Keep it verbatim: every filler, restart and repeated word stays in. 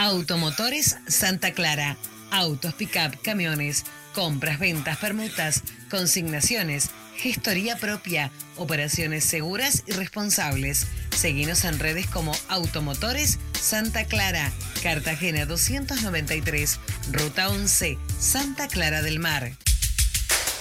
Automotores Santa Clara. Autos, pick-up, camiones, compras, ventas, permutas, consignaciones, gestoría propia, operaciones seguras y responsables. Seguinos en redes como Automotores Santa Clara, Cartagena doscientos noventa y tres, Ruta once, Santa Clara del Mar.